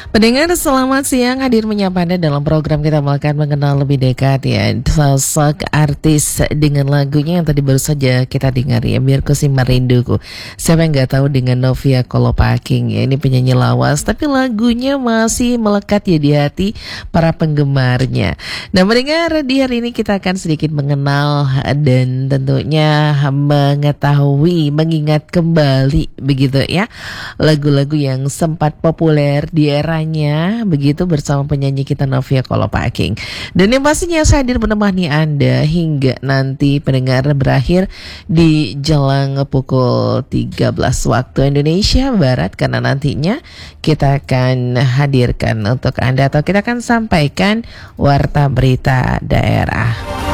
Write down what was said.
Pendengar selamat siang, hadir menyapa Anda dalam program kita akan mengenal lebih dekat ya sosok artis dengan lagunya yang tadi baru saja kita dengar ya, Biarku Simpan Rinduku. Siapa yang nggak tahu dengan Novia Kolopaking ya, ini penyanyi lawas tapi lagunya masih melekat ya di hati para penggemarnya. Nah pendengar, di hari ini kita akan sedikit mengenal dan tentunya mengetahui, mengingat kembali begitu ya lagu-lagu yang sempat populer di eranya begitu bersama penyanyi kita Novia Kolopaking. Dan yang pastinya saya hadir menemani Anda hingga nanti pendengar berakhir di jelang pukul 13 waktu Indonesia Barat, karena nantinya kita akan hadirkan untuk Anda atau kita akan sampaikan warta berita daerah.